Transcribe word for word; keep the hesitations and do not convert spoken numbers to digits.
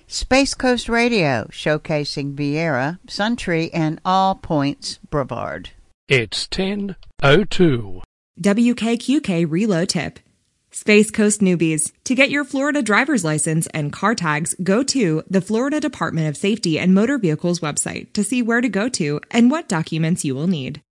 Space Coast Radio, showcasing Viera, Suntree, and All Points Brevard. It's ten oh two. W K Q K reload tip. Space Coast newbies, to get your Florida driver's license and car tags, go to the Florida Department of Safety and Motor Vehicles website to see where to go to and what documents you will need.